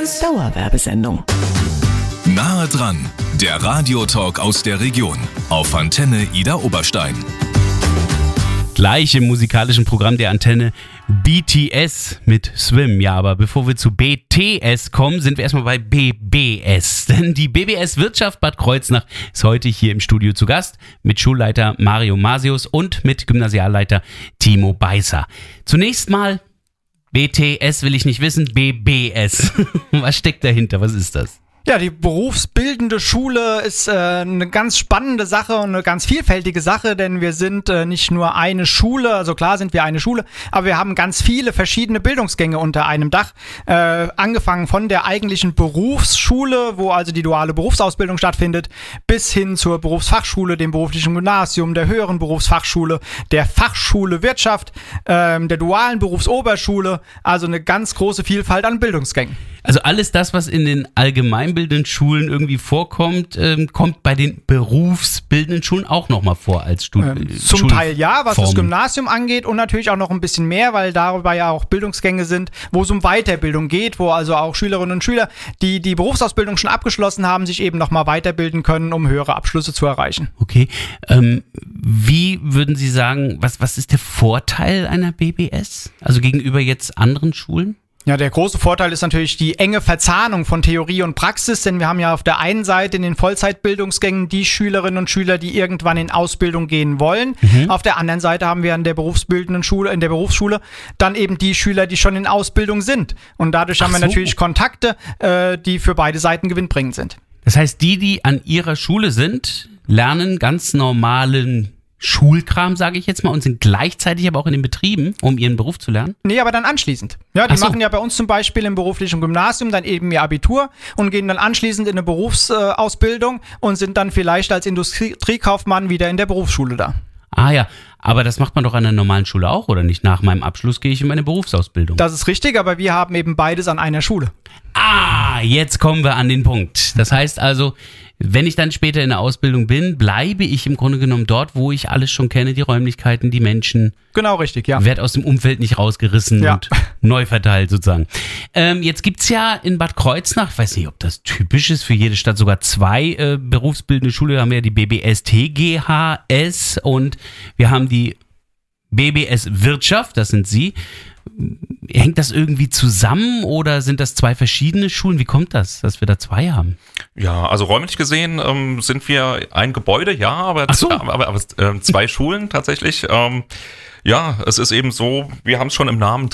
BTS Dauerwerbesendung. Nahe dran, der Radiotalk aus der Region auf Antenne Ida Oberstein. Gleich im musikalischen Programm der Antenne BTS mit Swim. Ja, aber bevor wir zu BTS kommen, sind wir erstmal bei BBS. Denn die BBS Wirtschaft Bad Kreuznach ist heute hier im Studio zu Gast mit Schulleiter Mario Masius und mit Gymnasialleiter Timo Beißer. Zunächst mal BTS will ich nicht wissen, BBS. Was steckt dahinter? Was ist das? Ja, die berufsbildende Schule ist eine ganz spannende Sache und eine ganz vielfältige Sache, denn wir sind nicht nur eine Schule, also klar sind wir eine Schule, aber wir haben ganz viele verschiedene Bildungsgänge unter einem Dach, angefangen von der eigentlichen Berufsschule, wo also die duale Berufsausbildung stattfindet, bis hin zur Berufsfachschule, dem beruflichen Gymnasium, der höheren Berufsfachschule, der Fachschule Wirtschaft, der dualen Berufsoberschule, also eine ganz große Vielfalt an Bildungsgängen. Also alles das, was in den allgemeinbildenden Schulen irgendwie vorkommt, kommt bei den berufsbildenden Schulen auch nochmal vor als Zum Teil ja, was das Gymnasium angeht und natürlich auch noch ein bisschen mehr, weil darüber ja auch Bildungsgänge sind, wo es um Weiterbildung geht, wo also auch Schülerinnen und Schüler, die die Berufsausbildung schon abgeschlossen haben, sich eben nochmal weiterbilden können, um höhere Abschlüsse zu erreichen. Okay, wie würden Sie sagen, was ist der Vorteil einer BBS? Also gegenüber jetzt anderen Schulen? Ja, der große Vorteil ist natürlich die enge Verzahnung von Theorie und Praxis, denn wir haben ja auf der einen Seite in den Vollzeitbildungsgängen die Schülerinnen und Schüler, die irgendwann in Ausbildung gehen wollen. Auf der anderen Seite haben wir in der berufsbildenden Schule, in der Berufsschule, dann eben die Schüler, die schon in Ausbildung sind. Und dadurch haben wir natürlich Kontakte, die für beide Seiten gewinnbringend sind. Das heißt, die an ihrer Schule sind, lernen ganz normalen Schulkram, sage ich jetzt mal, und sind gleichzeitig aber auch in den Betrieben, um ihren Beruf zu lernen? Nee, aber dann anschließend. Ja, die machen ja bei uns zum Beispiel im beruflichen Gymnasium dann eben ihr Abitur und gehen dann anschließend in eine Berufsausbildung und sind dann vielleicht als Industriekaufmann wieder in der Berufsschule da. Ah ja, aber das macht man doch an der normalen Schule auch, oder nicht? Nach meinem Abschluss gehe ich in meine Berufsausbildung. Das ist richtig, aber wir haben eben beides an einer Schule. Ah, jetzt kommen wir an den Punkt. Das heißt also, wenn ich dann später in der Ausbildung bin, bleibe ich im Grunde genommen dort, wo ich alles schon kenne, die Räumlichkeiten, die Menschen. Genau, richtig, ja. Werd aus dem Umfeld nicht rausgerissen und neu verteilt sozusagen. Jetzt gibt's ja in Bad Kreuznach, ich weiß nicht, ob das typisch ist für jede Stadt, sogar zwei berufsbildende Schulen. Wir haben ja die BBS TGHS und wir haben die BBS Wirtschaft, das sind Sie. Hängt das irgendwie zusammen oder sind das zwei verschiedene Schulen? Wie kommt das, dass wir da zwei haben? Ja, also räumlich gesehen sind wir ein Gebäude, ja, aber zwei Schulen tatsächlich. Ja, es ist eben so, wir haben es schon im Namen